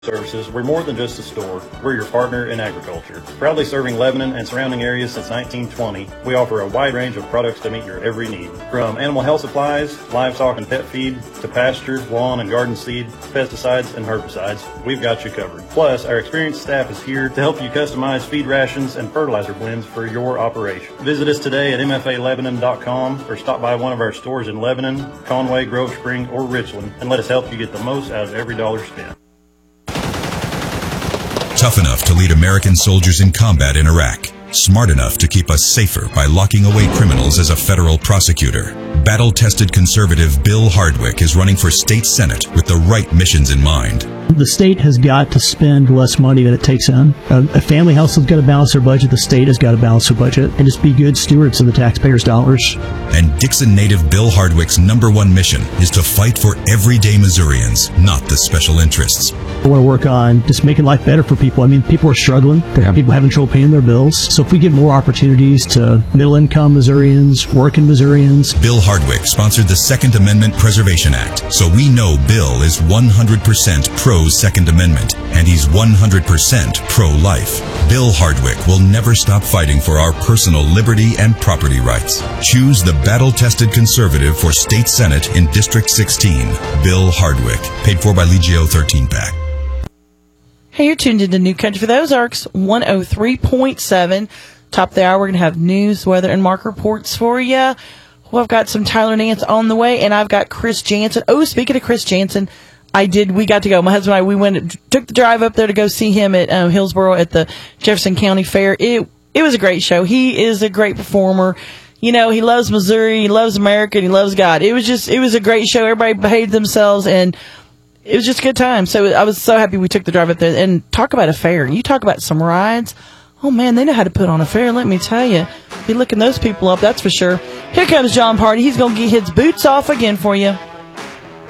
Services, we're more than just a store. We're your partner in agriculture. Proudly serving Lebanon and surrounding areas since 1920, we offer a wide range of products to meet your every need. From animal health supplies, livestock and pet feed, to pasture, lawn and garden seed, pesticides and herbicides, we've got you covered. Plus, our experienced staff is here to help you customize feed rations and fertilizer blends for your operation. Visit us today at mfalebanon.com or stop by one of our stores in Lebanon, Conway, Grove Spring, or Richland and let us help you get the most out of every dollar spent. Tough enough to lead American soldiers in combat in Iraq. Smart enough to keep us safer by locking away criminals as a federal prosecutor. Battle-tested conservative Bill Hardwick is running for state senate with the right missions in mind. The state has got to spend less money than it takes in. A family household's got to balance their budget. The state has got to balance their budget and just be good stewards of the taxpayers' dollars. And Dixon native Bill Hardwick's #1 mission is to fight for everyday Missourians, not the special interests. I want to work on just making life better for people. I mean, people are struggling. People having trouble paying their bills. So if we give more opportunities to middle-income Missourians, working Missourians. Bill Hardwick sponsored the Second Amendment Preservation Act, so we know Bill is 100% pro-Second Amendment, and he's 100% pro-life. Bill Hardwick will never stop fighting for our personal liberty and property rights. Choose the battle-tested conservative for State Senate in District 16, Bill Hardwick. Paid for by Legio 13-pack. Hey, you're tuned into New Country for the Ozarks, 103.7. Top of the hour, we're going to have news, weather, and market reports for you. Well, I've got some Tyler Nance on the way, and I've got Chris Jansen. Oh, speaking of Chris Jansen, we got to go. My husband and I, took the drive up there to go see him at Hillsboro at the Jefferson County Fair. It was a great show. He is a great performer. You know, he loves Missouri, he loves America, and he loves God. It was a great show. Everybody behaved themselves, and it was just a good time. So I was so happy we took the drive up there. And talk about a fair. You talk about some rides. Oh, man, they know how to put on a fair, let me tell you. Be looking those people up, that's for sure. Here comes John Party. He's going to get his boots off again for you.